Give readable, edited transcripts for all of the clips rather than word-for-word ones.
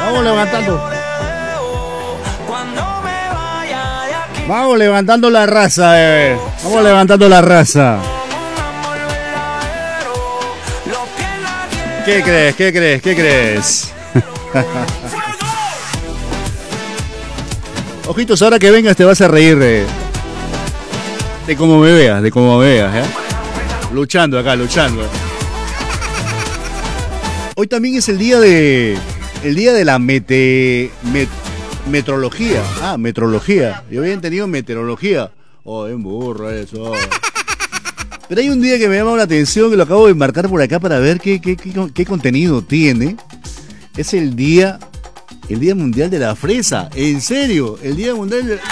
Vamos levantando. Vamos levantando la raza, bebé. Vamos levantando la raza. ¿Qué crees? ¿Qué crees? ¿Qué crees? Ojitos, ahora que vengas te vas a reír de cómo me veas, ¿eh? Luchando acá, luchando. Hoy también es el día de la metrología. Ah, metrología. Yo había entendido meteorología. Oh, es un burro eso. Pero hay un día que me llama la atención, que lo acabo de marcar por acá para ver qué contenido tiene. Es el día mundial de la fresa. En serio, el día mundial de...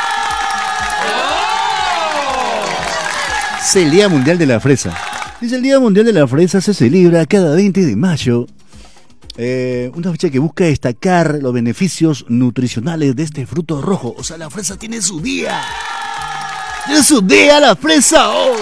Es el día mundial de la fresa. Dice, el día mundial de la fresa se celebra cada 20 de mayo. Una fecha que busca destacar los beneficios nutricionales de este fruto rojo. O sea, la fresa tiene su día. Tiene su día la fresa hoy.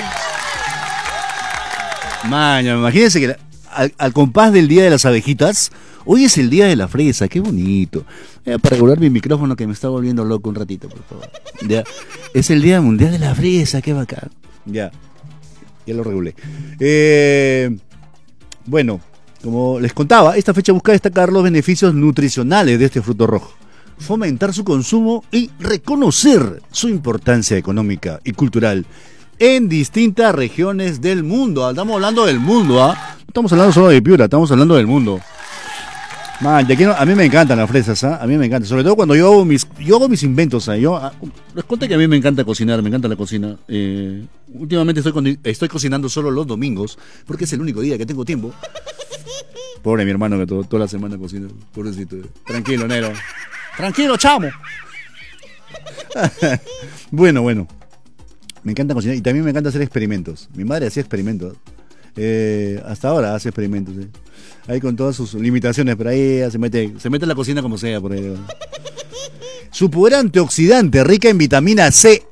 Maña, imagínense que al compás del día de las abejitas, hoy es el día de la fresa. Qué bonito. Para regular mi micrófono que me está volviendo loco un ratito, por favor. Ya. Es el día mundial de la fresa. Qué bacán. Ya lo regulé. Bueno, como les contaba, esta fecha busca destacar los beneficios nutricionales de este fruto rojo, fomentar su consumo y reconocer su importancia económica y cultural en distintas regiones del mundo. Estamos hablando del mundo, ¿ah? No estamos hablando solo de Piura, estamos hablando del mundo. Man, a mí me encantan las fresas, ¿ah? A mí me encantan, sobre todo cuando yo hago mis inventos, ¿ah? Les conté que a mí me encanta cocinar, me encanta la cocina. Últimamente estoy cocinando solo los domingos, porque es el único día que tengo tiempo. Pobre mi hermano que toda la semana cocina, pobrecito. Tranquilo, negro. Tranquilo, chamo. Bueno. Me encanta cocinar y también me encanta hacer experimentos. Mi madre hacía experimentos. Hasta ahora hace experimentos, ¿sí? Ahí con todas sus limitaciones, pero ahí ella se mete en la cocina como sea por ahí. Su poder antioxidante, rica en vitamina C,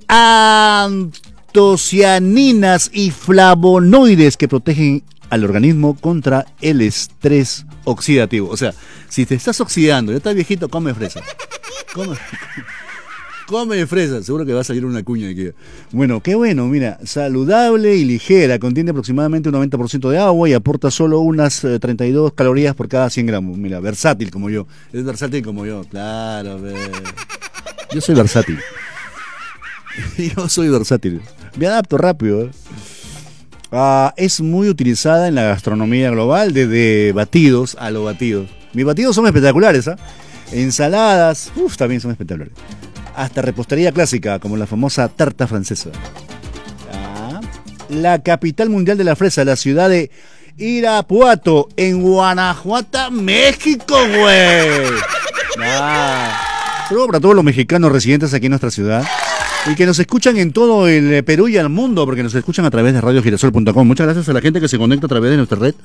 antocianinas y flavonoides que protegen al organismo contra el estrés oxidativo. O sea, si te estás oxidando, ya estás viejito, come fresa. Come fresa, seguro que va a salir una cuña de aquí. Bueno, qué bueno, mira, saludable y ligera, contiene aproximadamente un 90% de agua y aporta solo unas 32 calorías por cada 100 gramos. Mira, versátil como yo, es versátil como yo, claro, yo soy versátil. Me adapto rápido. Es muy utilizada en la gastronomía global, desde batidos a los batidos. Mis batidos son espectaculares, ¿ah? Ensaladas, también son espectaculares. Hasta repostería clásica, como la famosa tarta francesa. La capital mundial de la fresa, la ciudad de Irapuato, en Guanajuato, México, güey. Saludos para todos los mexicanos residentes aquí en nuestra ciudad y que nos escuchan en todo el Perú y el mundo, porque nos escuchan a través de radiogirasol.com. Muchas gracias a la gente que se conecta a través de nuestra red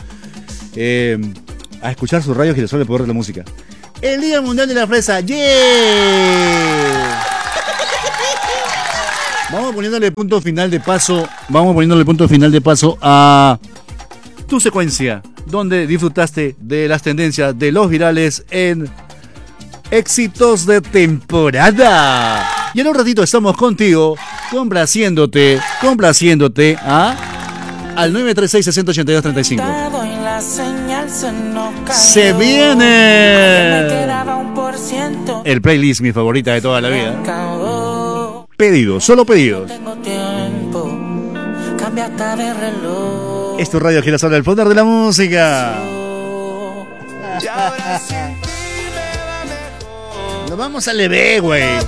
a escuchar su Radio Girasol, el poder de la música. El Día Mundial de la Fresa, ¡yeah! Vamos poniéndole punto final de paso a tu secuencia, donde disfrutaste de las tendencias de los virales en éxitos de temporada. Y en un ratito estamos contigo, complaciéndote al 936-6082-35. Se viene el playlist, mi favorita de toda la vida. Pedidos, solo pedidos. Esto es Radio Girasol, el poder de la música. Nos vamos al EB, güey.